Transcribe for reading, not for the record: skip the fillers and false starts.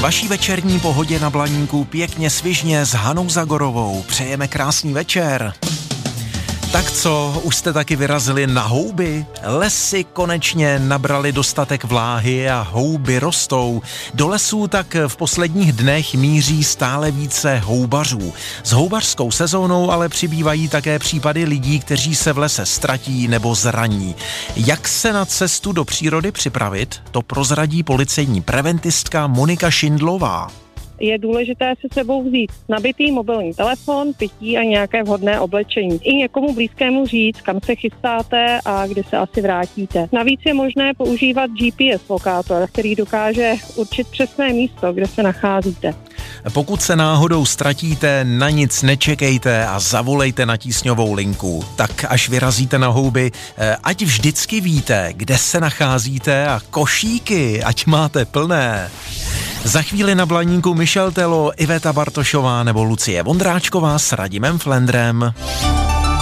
Vaší večerní pohodě na Blaníku pěkně svižně s Hanou Zagorovou přejeme krásný večer. Tak co, už jste taky vyrazili na houby? Lesy konečně nabrali dostatek vláhy a houby rostou. Do lesů tak v posledních dnech míří stále více houbařů. S houbařskou sezónou ale přibývají také případy lidí, kteří se v lese ztratí nebo zraní. Jak se na cestu do přírody připravit, to prozradí policejní preventistka Monika Šindlová. Je důležité si sebou vzít nabitý mobilní telefon, pití a nějaké vhodné oblečení. I někomu blízkému říct, kam se chystáte a kdy se asi vrátíte. Navíc je možné používat GPS lokátor, který dokáže určit přesné místo, kde se nacházíte. Pokud se náhodou ztratíte, na nic nečekejte a zavolejte na tísňovou linku. Tak až vyrazíte na houby, ať vždycky víte, kde se nacházíte a košíky, ať máte plné. Za chvíli na Blaníku Michel Telo, Iveta Bartošová nebo Lucie Vondráčková s Radimem Flendrem.